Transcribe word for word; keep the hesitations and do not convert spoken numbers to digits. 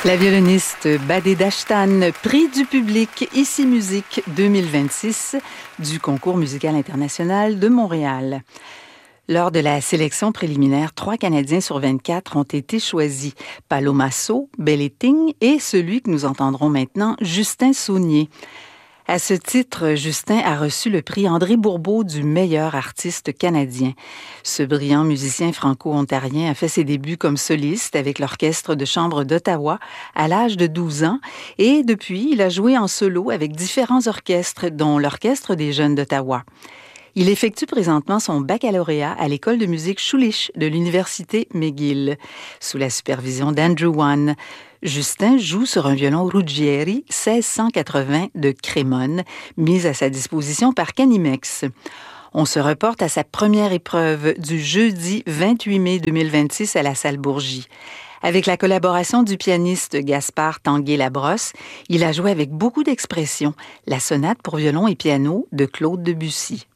La violoniste Badé Dashtan, prix du public Ici Musique deux mille vingt-six du Concours musical international de Montréal. Lors de la sélection préliminaire, trois Canadiens sur vingt-quatre ont été choisis. Paloma So, Belleting et celui que nous entendrons maintenant, Justin Saunier. À ce titre, Justin a reçu le prix André Bourbeau du meilleur artiste canadien. Ce brillant musicien franco-ontarien a fait ses débuts comme soliste avec l'Orchestre de chambre d'Ottawa à l'âge de douze ans et depuis, il a joué en solo avec différents orchestres, dont l'Orchestre des jeunes d'Ottawa. Il effectue présentement son baccalauréat à l'École de musique Schulich de l'Université McGill, sous la supervision d'Andrew Wan. Justin joue sur un violon Ruggieri seize cent quatre-vingts de Crémone, mis à sa disposition par Canimex. On se reporte à sa première épreuve du jeudi vingt-huit mai deux mille vingt-six à la salle Bourgie. Avec la collaboration du pianiste Gaspard Tanguay-Labrosse, il a joué avec beaucoup d'expression la sonate pour violon et piano de Claude Debussy.